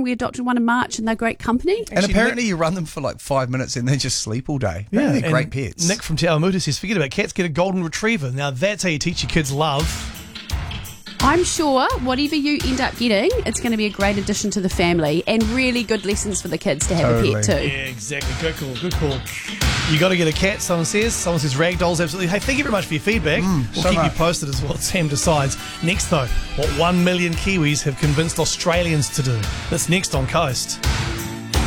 We adopted one in March and they're great company. And apparently you run them for like 5 minutes and they just sleep all day. They're great pets. Nick from Te Awamutu says, forget about cats, get a golden retriever. Now that's how you teach your kids love. I'm sure whatever you end up getting, it's going to be a great addition to the family and really good lessons for the kids to have a pet too. Yeah, exactly. Good call. You got to get a cat, someone says. Someone says ragdolls, absolutely. Hey, thank you very much for your feedback. We'll keep you posted as what Sam decides. Next, though, what 1 million Kiwis have convinced Australians to do. That's next on Coast.